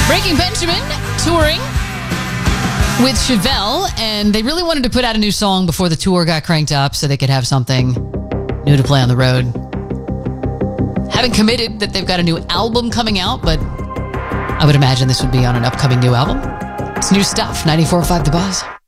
Breaking Benjamin touring with Chevelle, and they really wanted to put out a new song before the tour got cranked up so they could have something new to play on the road. Haven't committed that they've got a new album coming out, but I would imagine this would be on an upcoming new album. It's new stuff, 94.5 The Buzz.